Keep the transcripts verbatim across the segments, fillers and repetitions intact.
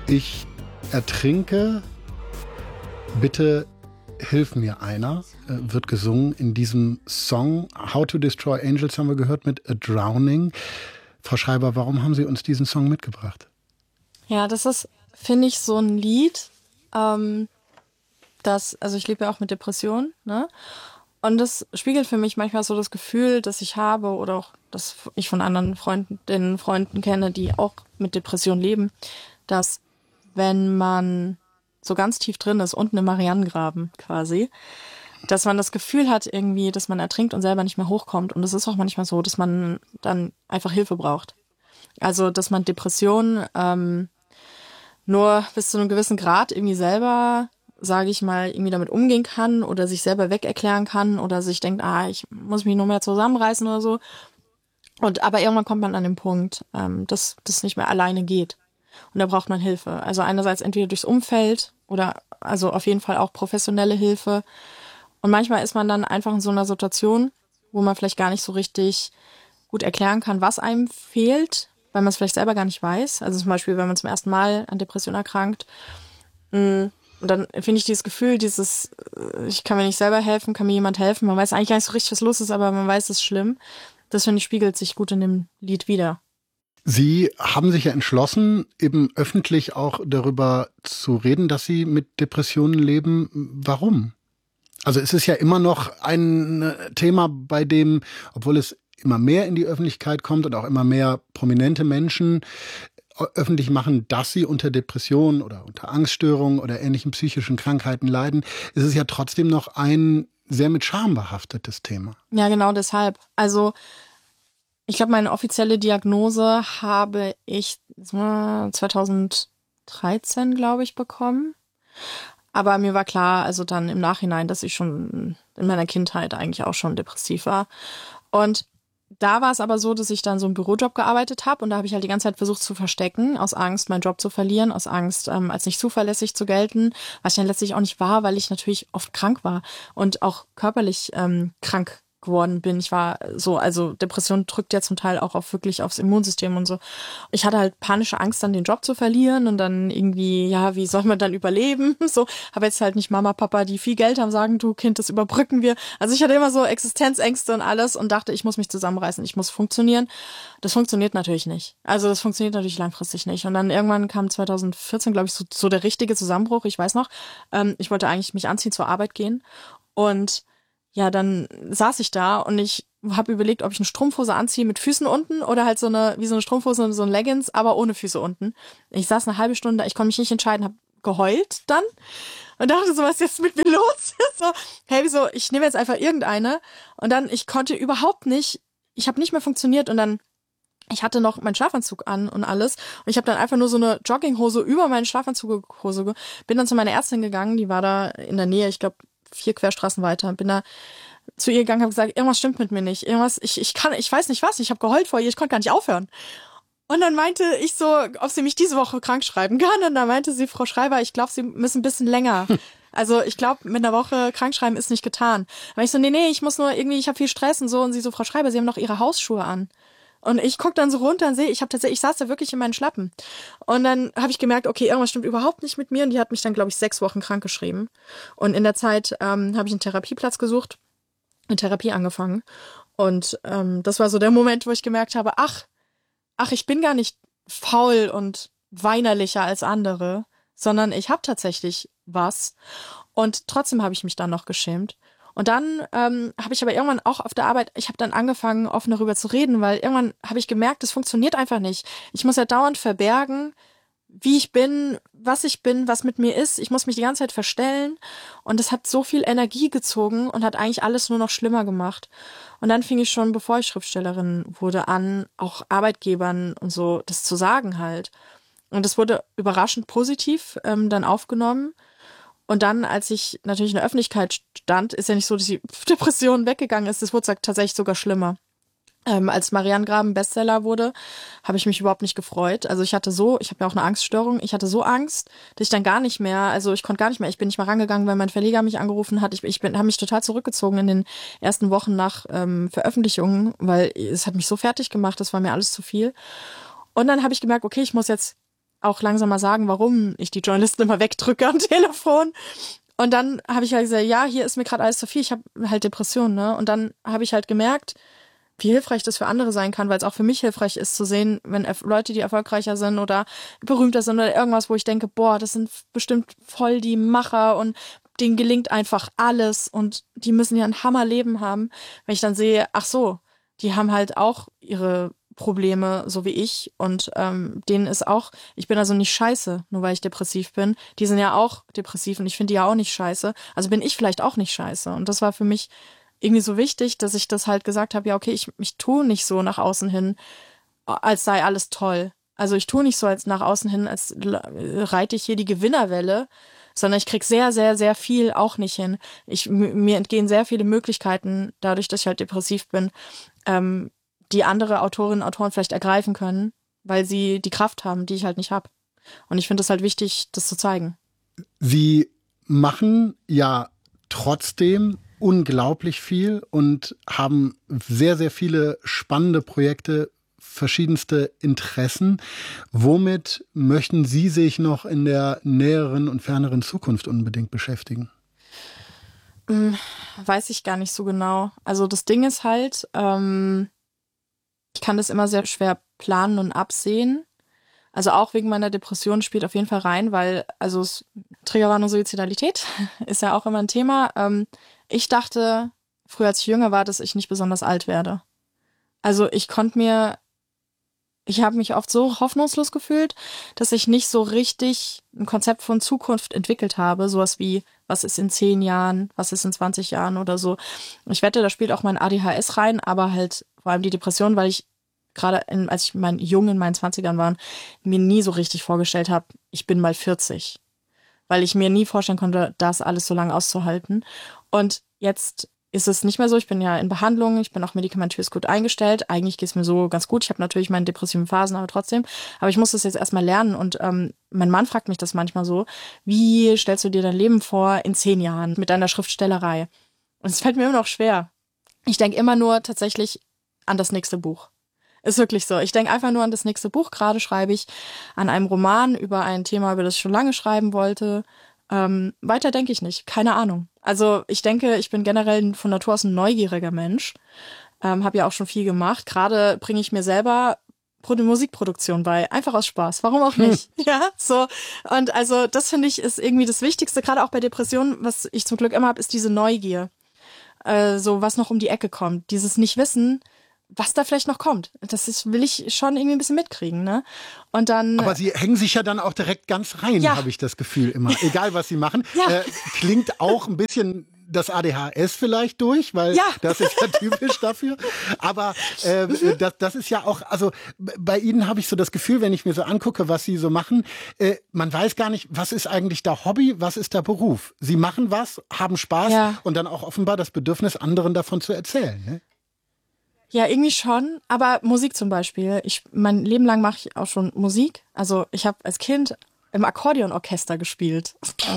Ich ertrinke, bitte hilf mir einer, wird gesungen in diesem Song. How to Destroy Angels haben wir gehört mit A Drowning. Frau Schreiber, warum haben Sie uns diesen Song mitgebracht? Ja, das ist, finde ich, so ein Lied, ähm, das, also ich lebe ja auch mit Depressionen, ne? Und das spiegelt für mich manchmal so das Gefühl, das ich habe oder auch, das ich von anderen Freundinnen, Freunden kenne, die auch mit Depressionen leben, dass wenn man so ganz tief drin ist, unten im Marianengraben quasi, dass man das Gefühl hat irgendwie, dass man ertrinkt und selber nicht mehr hochkommt. Und es ist auch manchmal so, dass man dann einfach Hilfe braucht. Also, dass man Depressionen ähm, nur bis zu einem gewissen Grad irgendwie selber, sage ich mal, irgendwie damit umgehen kann oder sich selber wegerklären kann oder sich denkt, ah, ich muss mich nur mehr zusammenreißen oder so. Und aber irgendwann kommt man an den Punkt, ähm, dass das nicht mehr alleine geht. Und da braucht man Hilfe. Also einerseits entweder durchs Umfeld oder also auf jeden Fall auch professionelle Hilfe. Und manchmal ist man dann einfach in so einer Situation, wo man vielleicht gar nicht so richtig gut erklären kann, was einem fehlt, weil man es vielleicht selber gar nicht weiß. Also zum Beispiel, wenn man zum ersten Mal an Depression erkrankt. Und dann finde ich dieses Gefühl, dieses, ich kann mir nicht selber helfen, kann mir jemand helfen. Man weiß eigentlich gar nicht so richtig, was los ist, aber man weiß, es ist schlimm. Das, finde ich, spiegelt sich gut in dem Lied wider. Sie haben sich ja entschlossen, eben öffentlich auch darüber zu reden, dass Sie mit Depressionen leben. Warum? Also es ist ja immer noch ein Thema, bei dem, obwohl es immer mehr in die Öffentlichkeit kommt und auch immer mehr prominente Menschen öffentlich machen, dass sie unter Depressionen oder unter Angststörungen oder ähnlichen psychischen Krankheiten leiden, ist es ja trotzdem noch ein sehr mit Scham behaftetes Thema. Ja, genau deshalb. Also ich glaube, meine offizielle Diagnose habe ich zweitausenddreizehn, glaube ich, bekommen. Aber mir war klar, also dann im Nachhinein, dass ich schon in meiner Kindheit eigentlich auch schon depressiv war. Und da war es aber so, dass ich dann so einen Bürojob gearbeitet habe und da habe ich halt die ganze Zeit versucht zu verstecken, aus Angst, meinen Job zu verlieren, aus Angst, ähm, als nicht zuverlässig zu gelten, was ich dann letztlich auch nicht war, weil ich natürlich oft krank war und auch körperlich ähm, krank geworden bin. Ich war so, also Depression drückt ja zum Teil auch auf wirklich aufs Immunsystem und so. Ich hatte halt panische Angst, dann den Job zu verlieren und dann irgendwie, ja, wie soll man dann überleben? So, habe jetzt halt nicht Mama, Papa, die viel Geld haben, sagen, du Kind, das überbrücken wir. Also ich hatte immer so Existenzängste und alles und dachte, ich muss mich zusammenreißen, ich muss funktionieren. Das funktioniert natürlich nicht. Also das funktioniert natürlich langfristig nicht. Und dann irgendwann kam zweitausendvierzehn, glaube ich, so, so der richtige Zusammenbruch. Ich weiß noch, ähm, ich wollte eigentlich mich anziehen, zur Arbeit gehen und ja, dann saß ich da und ich habe überlegt, ob ich eine Strumpfhose anziehe mit Füßen unten oder halt so eine, wie so eine Strumpfhose und so ein Leggings, aber ohne Füße unten. Ich saß eine halbe Stunde da, ich konnte mich nicht entscheiden, habe geheult dann und dachte so, was ist jetzt mit mir los? So, hey, wieso, ich nehme jetzt einfach irgendeine und dann, ich konnte überhaupt nicht, ich habe nicht mehr funktioniert und dann, ich hatte noch meinen Schlafanzug an und alles und ich habe dann einfach nur so eine Jogginghose über meine Schlafanzughose, bin dann zu meiner Ärztin gegangen, die war da in der Nähe, ich glaube, vier Querstraßen weiter, bin da zu ihr gegangen, habe gesagt, irgendwas stimmt mit mir nicht, irgendwas, ich ich kann, ich weiß nicht was, ich habe geheult vor ihr, ich konnte gar nicht aufhören. Und dann meinte ich so, ob sie mich diese Woche krank schreiben kann, und dann meinte sie, Frau Schreiber, ich glaube, Sie müssen ein bisschen länger. Also ich glaube, mit einer Woche krankschreiben ist nicht getan. Aber ich so, nee, nee, ich muss nur irgendwie, ich habe viel Stress und so, und sie so, Frau Schreiber, Sie haben noch Ihre Hausschuhe an. Und ich guck dann so runter und sehe, ich habe tatsächlich, ich saß da wirklich in meinen Schlappen. Und dann habe ich gemerkt, okay, irgendwas stimmt überhaupt nicht mit mir. Und die hat mich dann, glaube ich, sechs Wochen krank geschrieben. Und in der Zeit ähm, habe ich einen Therapieplatz gesucht, eine Therapie angefangen. Und ähm, das war so der Moment, wo ich gemerkt habe, ach, ach, ich bin gar nicht faul und weinerlicher als andere, sondern ich habe tatsächlich was. Und trotzdem habe ich mich dann noch geschämt. Und dann ähm, habe ich aber irgendwann auch auf der Arbeit, ich habe dann angefangen, offen darüber zu reden, weil irgendwann habe ich gemerkt, das funktioniert einfach nicht. Ich muss ja dauernd verbergen, wie ich bin, was ich bin, was mit mir ist. Ich muss mich die ganze Zeit verstellen. Und das hat so viel Energie gezogen und hat eigentlich alles nur noch schlimmer gemacht. Und dann fing ich schon, bevor ich Schriftstellerin wurde, an, auch Arbeitgebern und so das zu sagen halt. Und das wurde überraschend positiv ähm, dann aufgenommen. Und dann, als ich natürlich in der Öffentlichkeit stand, ist ja nicht so, dass die Depression weggegangen ist. Das wurde tatsächlich sogar schlimmer. Ähm, als Marianengraben Bestseller wurde, habe ich mich überhaupt nicht gefreut. Also ich hatte so, ich habe ja auch eine Angststörung, ich hatte so Angst, dass ich dann gar nicht mehr, also ich konnte gar nicht mehr, ich bin nicht mal rangegangen, weil mein Verleger mich angerufen hat. Ich, ich bin, habe mich total zurückgezogen in den ersten Wochen nach ähm, Veröffentlichung, weil es hat mich so fertig gemacht, das war mir alles zu viel. Und dann habe ich gemerkt, okay, ich muss jetzt auch langsam mal sagen, warum ich die Journalisten immer wegdrücke am Telefon. Und dann habe ich halt gesagt, ja, hier ist mir gerade alles zu viel, ich habe halt Depressionen, ne? Und dann habe ich halt gemerkt, wie hilfreich das für andere sein kann, weil es auch für mich hilfreich ist zu sehen, wenn Erf- Leute, die erfolgreicher sind oder berühmter sind oder irgendwas, wo ich denke, boah, das sind bestimmt voll die Macher und denen gelingt einfach alles und die müssen ja ein Hammerleben haben. Wenn ich dann sehe, ach so, die haben halt auch ihre Probleme, so wie ich und ähm, denen ist auch, ich bin also nicht scheiße, nur weil ich depressiv bin. Die sind ja auch depressiv und ich finde die ja auch nicht scheiße. Also bin ich vielleicht auch nicht scheiße. Und das war für mich irgendwie so wichtig, dass ich das halt gesagt habe, ja okay, ich, ich tue nicht so nach außen hin, als sei alles toll. Also ich tue nicht so als nach außen hin, als reite ich hier die Gewinnerwelle, sondern ich krieg sehr, sehr, sehr viel auch nicht hin. Ich, m- mir entgehen sehr viele Möglichkeiten, dadurch, dass ich halt depressiv bin, ähm, die andere Autorinnen und Autoren vielleicht ergreifen können, weil sie die Kraft haben, die ich halt nicht habe. Und ich finde es halt wichtig, das zu zeigen. Sie machen ja trotzdem unglaublich viel und haben sehr, sehr viele spannende Projekte, verschiedenste Interessen. Womit möchten Sie sich noch in der näheren und ferneren Zukunft unbedingt beschäftigen? Hm, weiß ich gar nicht so genau. Also das Ding ist halt, ähm, ich kann das immer sehr schwer planen und absehen. Also auch wegen meiner Depression spielt auf jeden Fall rein, weil, also es, Triggerwarnung Suizidalität ist ja auch immer ein Thema. Ähm, ich dachte, früher als ich jünger war, dass ich nicht besonders alt werde. Also ich konnte mir, ich habe mich oft so hoffnungslos gefühlt, dass ich nicht so richtig ein Konzept von Zukunft entwickelt habe. Sowas wie, was ist in zehn Jahren, was ist in zwanzig Jahren oder so. Ich wette, da spielt auch mein A D H S rein, aber halt vor allem die Depression, weil ich gerade in, als ich mein jung in meinen Zwanzigern war, mir nie so richtig vorgestellt habe, ich bin mal vierzig. Weil ich mir nie vorstellen konnte, das alles so lange auszuhalten. Und jetzt ist es nicht mehr so. Ich bin ja in Behandlung, ich bin auch medikamentös gut eingestellt. Eigentlich geht es mir so ganz gut. Ich habe natürlich meine depressiven Phasen, aber trotzdem. Aber ich muss das jetzt erstmal lernen. Und ähm, mein Mann fragt mich das manchmal so, wie stellst du dir dein Leben vor in zehn Jahren mit deiner Schriftstellerei? Und es fällt mir immer noch schwer. Ich denke immer nur tatsächlich an das nächste Buch. Ist wirklich so. Ich denke einfach nur an das nächste Buch. Gerade schreibe ich an einem Roman über ein Thema, über das ich schon lange schreiben wollte. Ähm, weiter denke ich nicht. Keine Ahnung. Also ich denke, ich bin generell von Natur aus ein neugieriger Mensch. Ähm, habe ja auch schon viel gemacht. Gerade bringe ich mir selber Pro- Musikproduktion bei. Einfach aus Spaß. Warum auch nicht? Hm. Ja, so. Und also das finde ich ist irgendwie das Wichtigste. Gerade auch bei Depressionen, was ich zum Glück immer habe, ist diese Neugier. Äh, so was noch um die Ecke kommt. Dieses Nicht-Wissen, was da vielleicht noch kommt. Das ist, will ich schon irgendwie ein bisschen mitkriegen, ne? Und dann. Aber Sie hängen sich ja dann auch direkt ganz rein, ja. habe ich das Gefühl immer. Egal, was Sie machen. Ja. Äh, klingt auch ein bisschen das A D H S vielleicht durch, weil ja. das ist ja typisch dafür. Aber äh, mhm. das, das ist ja auch, also bei Ihnen habe ich so das Gefühl, wenn ich mir so angucke, was Sie so machen, äh, man weiß gar nicht, was ist eigentlich da Hobby, was ist da Beruf. Sie machen was, haben Spaß ja. und dann auch offenbar das Bedürfnis, anderen davon zu erzählen, ne? Ja, irgendwie schon, aber Musik zum Beispiel. Ich, mein Leben lang mache ich auch schon Musik. Also ich habe als Kind im Akkordeonorchester gespielt.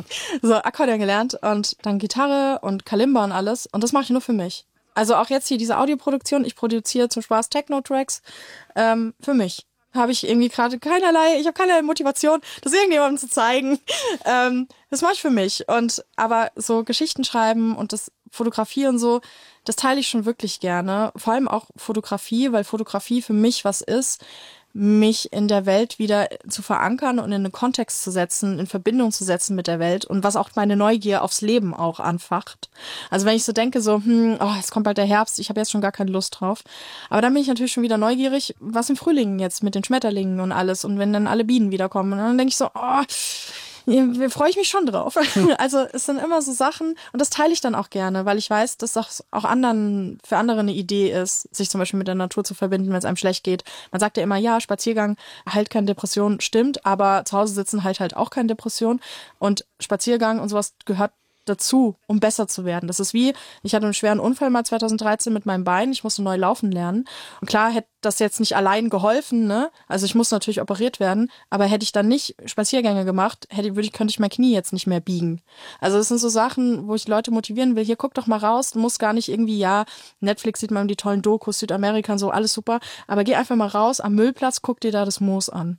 So Akkordeon gelernt und dann Gitarre und Kalimba und alles. Und das mache ich nur für mich. Also auch jetzt hier diese Audioproduktion. Ich produziere zum Spaß Techno-Tracks ähm, für mich. Habe ich irgendwie gerade keinerlei, ich habe keinerlei Motivation, das irgendjemandem zu zeigen. Ähm, das mache ich für mich. Und aber so Geschichten schreiben und das Fotografieren so, das teile ich schon wirklich gerne. Vor allem auch Fotografie, weil Fotografie für mich was ist, mich in der Welt wieder zu verankern und in einen Kontext zu setzen, in Verbindung zu setzen mit der Welt und was auch meine Neugier aufs Leben auch anfacht. Also wenn ich so denke, so, hm, oh, jetzt kommt bald der Herbst, ich habe jetzt schon gar keine Lust drauf. Aber dann bin ich natürlich schon wieder neugierig, was im Frühling jetzt mit den Schmetterlingen und alles und wenn dann alle Bienen wiederkommen. Und dann denke ich so, oh, hier freue ich mich schon drauf. Also es sind immer so Sachen und das teile ich dann auch gerne, weil ich weiß, dass das auch anderen für andere eine Idee ist, sich zum Beispiel mit der Natur zu verbinden, wenn es einem schlecht geht. Man sagt ja immer, ja, Spaziergang heilt keine Depression, stimmt, aber zu Hause sitzen heilt halt auch keine Depression und Spaziergang und sowas gehört dazu, um besser zu werden. Das ist wie, ich hatte einen schweren Unfall mal zweitausenddreizehn mit meinem Bein, ich musste neu laufen lernen. Und klar hätte das jetzt nicht allein geholfen, ne? Also ich musste natürlich operiert werden, aber hätte ich dann nicht Spaziergänge gemacht, hätte, würde ich, könnte ich mein Knie jetzt nicht mehr biegen. Also das sind so Sachen, wo ich Leute motivieren will, hier guck doch mal raus, du musst gar nicht irgendwie, ja, Netflix sieht man die tollen Dokus, Südamerika und so, alles super, aber geh einfach mal raus am Müllplatz, guck dir da das Moos an.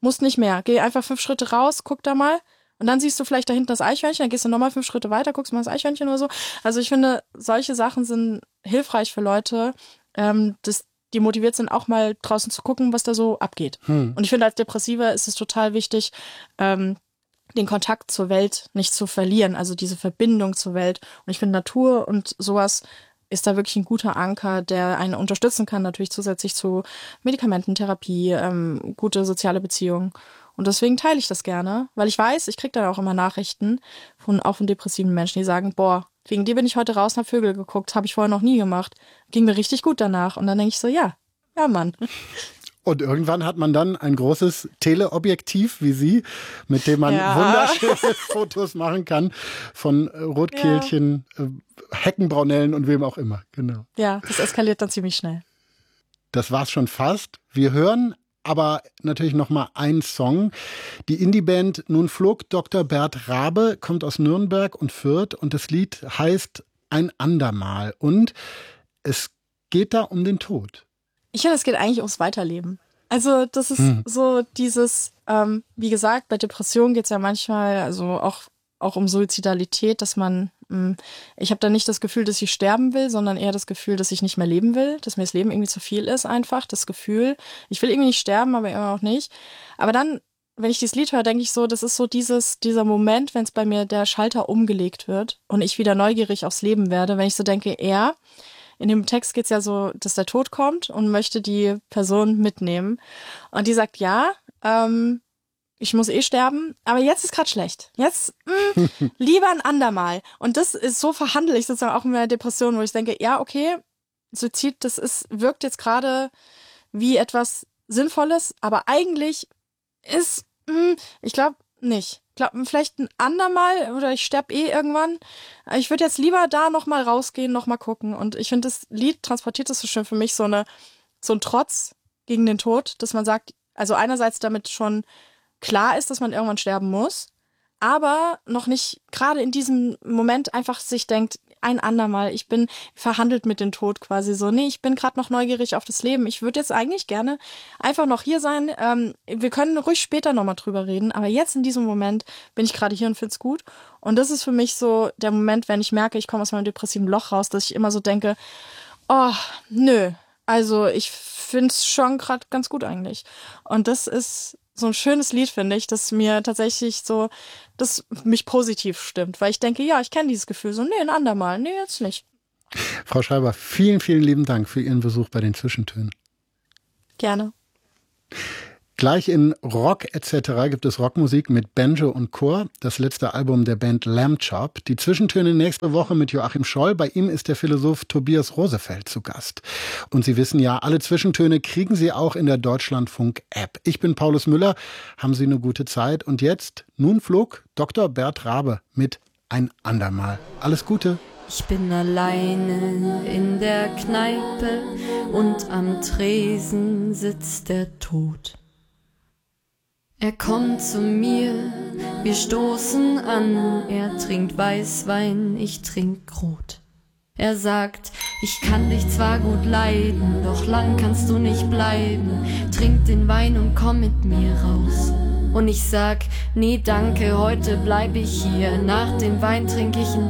Musst nicht mehr. Geh einfach fünf Schritte raus, guck da mal. Und dann siehst du vielleicht da hinten das Eichhörnchen, dann gehst du nochmal fünf Schritte weiter, guckst mal das Eichhörnchen oder so. Also ich finde, solche Sachen sind hilfreich für Leute, ähm, das, die motiviert sind, auch mal draußen zu gucken, was da so abgeht. Hm. Und ich finde, als Depressiver ist es total wichtig, ähm, den Kontakt zur Welt nicht zu verlieren, also diese Verbindung zur Welt. Und ich finde, Natur und sowas ist da wirklich ein guter Anker, der einen unterstützen kann, natürlich zusätzlich zu Medikamententherapie, ähm, gute soziale Beziehungen. Und deswegen teile ich das gerne, weil ich weiß, ich kriege dann auch immer Nachrichten von auch von depressiven Menschen, die sagen, boah, wegen dir bin ich heute raus und hab Vögel geguckt, habe ich vorher noch nie gemacht. Ging mir richtig gut danach. Und dann denke ich so, ja, ja Mann. Und irgendwann hat man dann ein großes Teleobjektiv wie Sie, mit dem man ja. wunderschöne Fotos machen kann von Rotkehlchen, ja. Heckenbraunellen und wem auch immer. Genau. Ja, das eskaliert dann ziemlich schnell. Das war's schon fast. Wir hören aber natürlich noch mal einen Song. Die Indie-Band Nun flog Doktor Bert Rabe, kommt aus Nürnberg und Fürth und das Lied heißt Ein andermal. Und es geht da um den Tod. Ich finde, es geht eigentlich ums Weiterleben. Also das ist hm. so dieses, ähm, wie gesagt, bei Depressionen geht es ja manchmal also auch, auch um Suizidalität, dass man, mh, ich habe da nicht das Gefühl, dass ich sterben will, sondern eher das Gefühl, dass ich nicht mehr leben will, dass mir das Leben irgendwie zu viel ist einfach, das Gefühl, ich will irgendwie nicht sterben, aber immer auch nicht. Aber dann, wenn ich dieses Lied höre, denke ich so, das ist so dieses, dieser Moment, wenn es bei mir der Schalter umgelegt wird und ich wieder neugierig aufs Leben werde, wenn ich so denke, er in dem Text geht es ja so, dass der Tod kommt und möchte die Person mitnehmen. Und die sagt, ja, ähm, ich muss eh sterben, aber jetzt ist gerade schlecht. Jetzt mh, lieber ein andermal. Und das ist so verhandle ich sozusagen auch in meiner Depression, wo ich denke, ja, okay, Suizid, das ist, wirkt jetzt gerade wie etwas Sinnvolles, aber eigentlich ist, mh, ich glaube nicht. Ich glaube, vielleicht ein andermal oder ich sterbe eh irgendwann. Ich würde jetzt lieber da nochmal rausgehen, nochmal gucken. Und ich finde, das Lied transportiert das so schön für mich, so eine so ein Trotz gegen den Tod, dass man sagt, also einerseits damit schon klar ist, dass man irgendwann sterben muss, aber noch nicht gerade in diesem Moment einfach sich denkt, ein andermal, ich bin verhandelt mit dem Tod quasi so, nee, ich bin gerade noch neugierig auf das Leben, ich würde jetzt eigentlich gerne einfach noch hier sein, ähm, wir können ruhig später nochmal drüber reden, aber jetzt in diesem Moment bin ich gerade hier und find's gut und das ist für mich so der Moment, wenn ich merke, ich komme aus meinem depressiven Loch raus, dass ich immer so denke, oh, nö, also ich find's schon gerade ganz gut eigentlich und das ist so ein schönes Lied, finde ich, das mir tatsächlich so, das mich positiv stimmt, weil ich denke, ja, ich kenne dieses Gefühl so, nee, ein andermal, nee, jetzt nicht. Frau Schreiber, vielen, vielen lieben Dank für Ihren Besuch bei den Zwischentönen. Gerne. Gleich in Rock et cetera gibt es Rockmusik mit Banjo und Chor, das letzte Album der Band Lamb Chop. Die Zwischentöne nächste Woche mit Joachim Scholl. Bei ihm ist der Philosoph Tobias Rosefeld zu Gast. Und Sie wissen ja, alle Zwischentöne kriegen Sie auch in der Deutschlandfunk-App. Ich bin Paulus Müller. Haben Sie eine gute Zeit. Und jetzt, nun flog Doktor Bert Rabe mit Ein andermal. Alles Gute. Ich bin alleine in der Kneipe und am Tresen sitzt der Tod. Er kommt zu mir, wir stoßen an, er trinkt Weißwein, ich trink Rot. Er sagt, ich kann dich zwar gut leiden, doch lang kannst du nicht bleiben, trink den Wein und komm mit mir raus. Und ich sag, nee danke, heute bleib ich hier, nach dem Wein trink ich ein